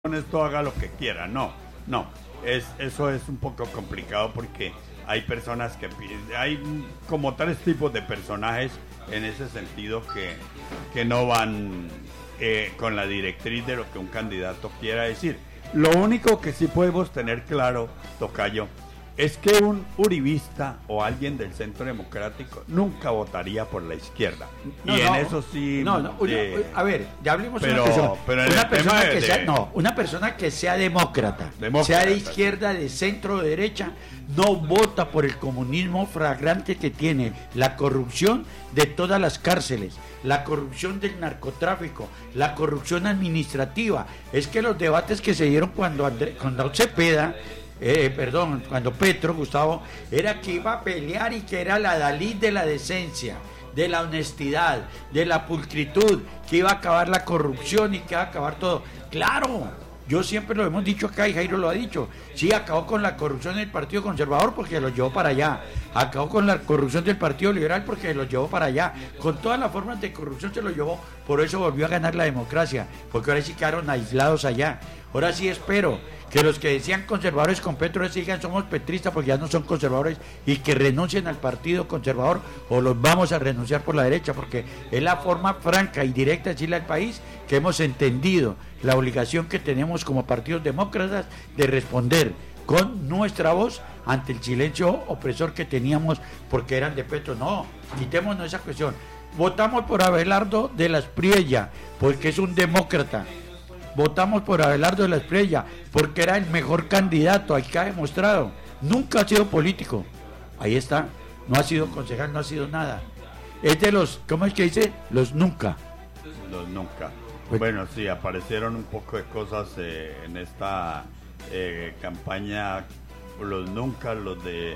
con esto haga lo que quiera. No, eso es un poco complicado porque hay personas hay como 3 tipos de personajes en ese sentido que no van con la directriz de lo que un candidato quiera decir. Lo único que sí podemos tener claro, tocayo, es que un uribista o alguien del Centro Democrático nunca votaría por la izquierda. Eso sí... a ver, ya hablemos pero, una persona que sea demócrata, sea de izquierda, de centro, de derecha, no vota por el comunismo flagrante que tiene la corrupción de todas las cárceles, la corrupción del narcotráfico, la corrupción administrativa. Es que los debates que se dieron cuando Cepeda... cuando Petro, Gustavo, era que iba a pelear y que era la Dalí de la decencia, de la honestidad, de la pulcritud, que iba a acabar la corrupción y que iba a acabar todo. ¡Claro! Yo siempre lo hemos dicho acá y Jairo lo ha dicho. Sí, acabó con la corrupción del Partido Conservador porque lo llevó para allá. Acabó con la corrupción del Partido Liberal porque lo llevó para allá. Con todas las formas de corrupción se lo llevó. Por eso volvió a ganar la democracia. Porque ahora sí quedaron aislados allá. Ahora sí espero que los que decían conservadores con Petro sigan somos petristas porque ya no son conservadores y que renuncien al Partido Conservador o los vamos a renunciar por la derecha, porque es la forma franca y directa de decirle al país que hemos entendido la obligación que tenemos como partidos demócratas de responder con nuestra voz ante el silencio opresor que teníamos porque eran de Petro. No, quitémonos esa cuestión. Votamos por Abelardo de la Espriella porque es un demócrata. Votamos por Abelardo de la Espriella porque era el mejor candidato, ahí que ha demostrado. Nunca ha sido político. Ahí está. No ha sido concejal, no ha sido nada. Es de los, ¿cómo es que dice? Los nunca. Los nunca. Bueno, sí, aparecieron un poco de cosas en esta campaña. Los nunca, los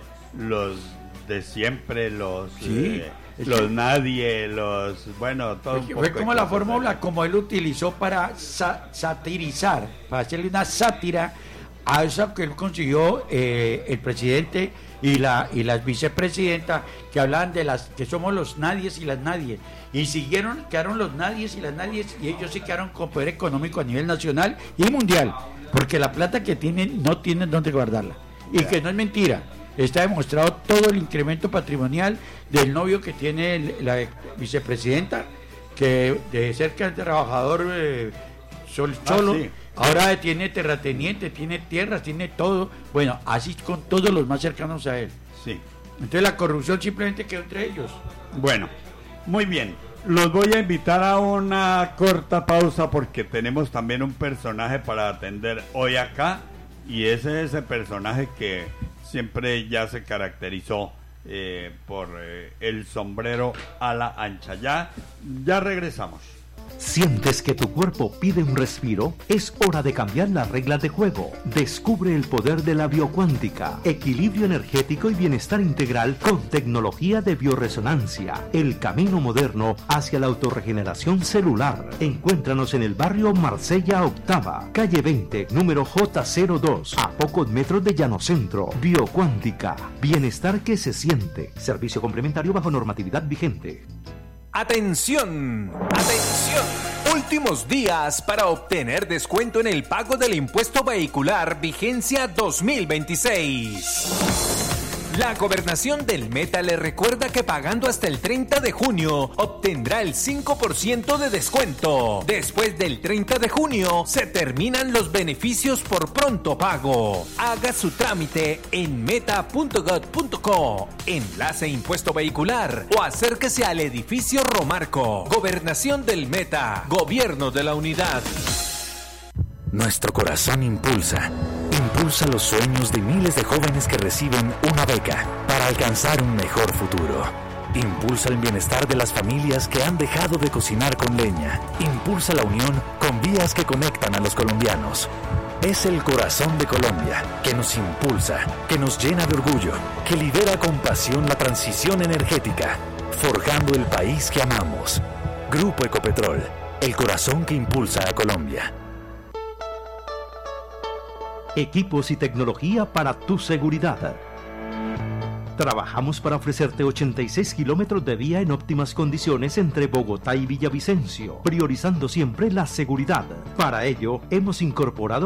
de siempre, los... Sí. Los nadie, bueno, todo un poco. Fue como la fórmula como él utilizó para satirizar, para hacerle una sátira a eso que él consiguió el presidente y las vicepresidentas, que hablaban de las que somos los nadies y las nadies, y quedaron los nadies y las nadies, y ellos sí quedaron con poder económico a nivel nacional y mundial, porque la plata que tienen no tienen dónde guardarla, y que no es mentira. Está demostrado todo el incremento patrimonial del novio que tiene la vicepresidenta, que de cerca del trabajador solo, sí. Ahora tiene terrateniente, tiene tierras, tiene todo. Bueno, así con todos los más cercanos a él. Sí. Entonces la corrupción simplemente quedó entre ellos. Bueno, muy bien. Los voy a invitar a una corta pausa porque tenemos también un personaje para atender hoy acá. Y ese es ese personaje que siempre ya se caracterizó por el sombrero ala ancha. Ya regresamos. ¿Sientes que tu cuerpo pide un respiro? Es hora de cambiar las reglas de juego. Descubre el poder de la biocuántica, equilibrio energético y bienestar integral con tecnología de bioresonancia. El camino moderno hacia la autorregeneración celular. Encuéntranos en el barrio Marsella Octava, calle 20, número J02, a pocos metros de Llanocentro. Biocuántica, bienestar que se siente. Servicio complementario bajo normatividad vigente. ¡Atención! ¡Atención! Últimos días para obtener descuento en el pago del impuesto vehicular vigencia 2026. La Gobernación del Meta le recuerda que pagando hasta el 30 de junio obtendrá el 5% de descuento. Después del 30 de junio se terminan los beneficios por pronto pago. Haga su trámite en meta.gov.co, enlace impuesto vehicular o acérquese al edificio Romarco. Gobernación del Meta, Gobierno de la Unidad. Nuestro corazón impulsa los sueños de miles de jóvenes que reciben una beca para alcanzar un mejor futuro. Impulsa el bienestar de las familias que han dejado de cocinar con leña. Impulsa la unión con vías que conectan a los colombianos. Es el corazón de Colombia que nos impulsa, que nos llena de orgullo, que lidera con pasión la transición energética, forjando el país que amamos. Grupo Ecopetrol, el corazón que impulsa a Colombia. Equipos y tecnología para tu seguridad. Trabajamos para ofrecerte 86 kilómetros de vía en óptimas condiciones entre Bogotá y Villavicencio, priorizando siempre la seguridad. Para ello, hemos incorporado